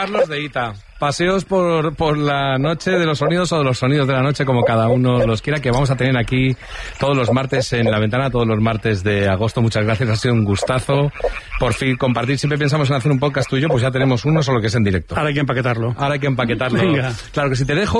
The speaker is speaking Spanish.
Carlos de Ita. Paseos por la noche de los sonidos o de los sonidos de la noche, como cada uno los quiera, que vamos a tener aquí todos los martes en La Ventana, todos los martes de agosto. Muchas gracias, ha sido un gustazo por fin compartir. Siempre pensamos en hacer un podcast tuyo, pues ya tenemos uno, solo que es en directo. Ahora hay que empaquetarlo. Venga. Claro que sí, te dejo